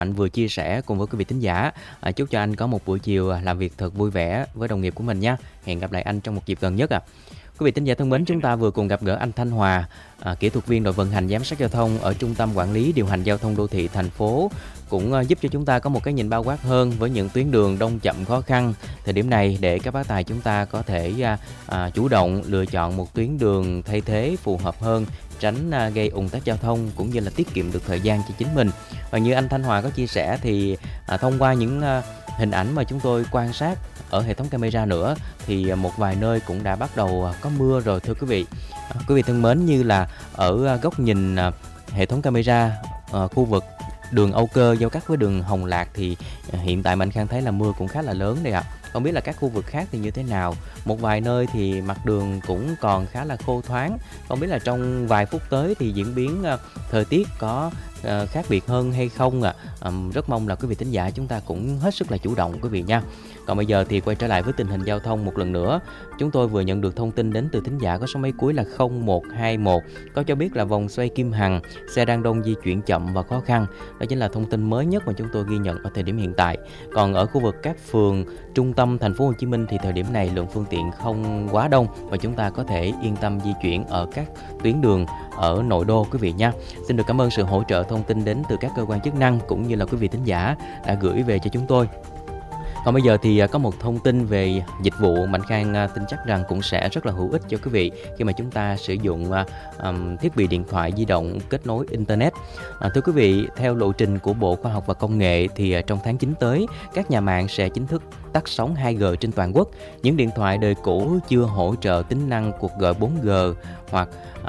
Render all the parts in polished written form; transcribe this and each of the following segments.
Anh vừa chia sẻ cùng với quý vị thính giả. Chúc cho anh có một buổi chiều làm việc thật vui vẻ với đồng nghiệp của mình nha. Hẹn gặp lại anh trong một dịp gần nhất. Quý vị thính giả thân mến, chúng ta vừa cùng gặp gỡ anh Thanh Hòa, kỹ thuật viên đội vận hành giám sát giao thông ở Trung tâm Quản lý Điều hành Giao thông Đô thị thành phố, cũng giúp cho chúng ta có một cái nhìn bao quát hơn với những tuyến đường đông chậm khó khăn. Thời điểm này để các bác tài chúng ta có thể chủ động lựa chọn một tuyến đường thay thế phù hợp hơn, tránh gây ùn tắc giao thông cũng như là tiết kiệm được thời gian cho chính mình. Và như anh Thanh Hòa có chia sẻ thì thông qua những hình ảnh mà chúng tôi quan sát ở hệ thống camera nữa thì một vài nơi cũng đã bắt đầu có mưa rồi thưa quý vị. Quý vị thân mến, như là ở góc nhìn hệ thống camera khu vực đường Âu Cơ giao cắt với đường Hồng Lạc thì hiện tại Mạnh Khang thấy là mưa cũng khá là lớn đây ạ. Không biết là các khu vực khác thì như thế nào. Một vài nơi thì mặt đường cũng còn khá là khô thoáng. Không biết là trong vài phút tới thì diễn biến thời tiết có khác biệt hơn hay không ạ? Rất mong là quý vị thính giả chúng ta cũng hết sức là chủ động quý vị nha. Còn bây giờ thì quay trở lại với tình hình giao thông một lần nữa. Chúng tôi vừa nhận được thông tin đến từ thính giả có số máy cuối là 0121 có cho biết là vòng xoay Kim Hằng xe đang đông di chuyển chậm và khó khăn. Đó chính là thông tin mới nhất mà chúng tôi ghi nhận ở thời điểm hiện tại. Còn ở khu vực các phường trung tâm thành phố Hồ Chí Minh thì thời điểm này lượng phương tiện không quá đông và chúng ta có thể yên tâm di chuyển ở các tuyến đường ở nội đô quý vị nha. Xin được cảm ơn sự hỗ trợ thông tin đến từ các cơ quan chức năng cũng như là quý vị thính giả đã gửi về cho chúng tôi. Còn bây giờ thì có một thông tin về dịch vụ Mạnh Khang tin chắc rằng cũng sẽ rất là hữu ích cho quý vị khi mà chúng ta sử dụng thiết bị điện thoại di động kết nối Internet. Thưa quý vị, theo lộ trình của Bộ Khoa học và Công nghệ thì trong tháng 9 tới, các nhà mạng sẽ chính thức tắt sóng 2G trên toàn quốc. Những điện thoại đời cũ chưa hỗ trợ tính năng cuộc gọi 4G hoặc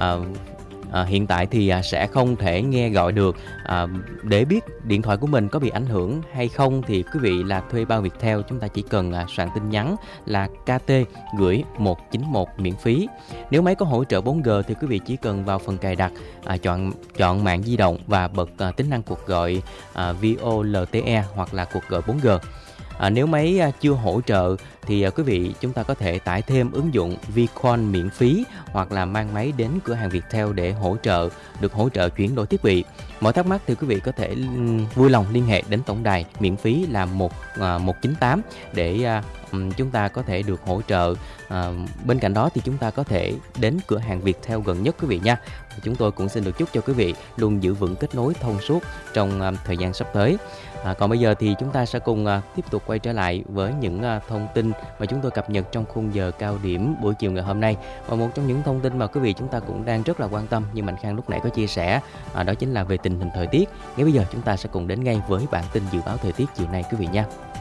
hiện tại thì sẽ không thể nghe gọi được. Để biết điện thoại của mình có bị ảnh hưởng hay không thì quý vị là thuê bao Viettel, chúng ta chỉ cần soạn tin nhắn là KT gửi 191 miễn phí. Nếu máy có hỗ trợ 4G thì quý vị chỉ cần vào phần cài đặt, chọn mạng di động và bật tính năng cuộc gọi VoLTE hoặc là cuộc gọi 4G. Nếu máy chưa hỗ trợ thì quý vị chúng ta có thể tải thêm ứng dụng Vcall miễn phí hoặc là mang máy đến cửa hàng Viettel để được hỗ trợ chuyển đổi thiết bị. Mọi thắc mắc thì quý vị có thể vui lòng liên hệ đến tổng đài miễn phí là 198 để chúng ta có thể được hỗ trợ. Bên cạnh đó thì chúng ta có thể đến cửa hàng Viettel gần nhất quý vị nha. Chúng tôi cũng xin được chúc cho quý vị luôn giữ vững kết nối thông suốt trong thời gian sắp tới. Còn bây giờ thì chúng ta sẽ cùng tiếp tục quay trở lại với những thông tin mà chúng tôi cập nhật trong khung giờ cao điểm buổi chiều ngày hôm nay. Và một trong những thông tin mà quý vị chúng ta cũng đang rất là quan tâm như Mạnh Khang lúc nãy có chia sẻ, đó chính là về tình hình thời tiết. Ngay bây giờ chúng ta sẽ cùng đến ngay với bản tin dự báo thời tiết chiều nay quý vị nha.